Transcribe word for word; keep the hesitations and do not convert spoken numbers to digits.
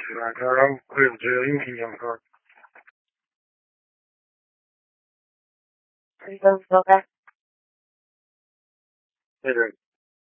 起来，然后会有这个用营养课。 Entonces, okay. 对对。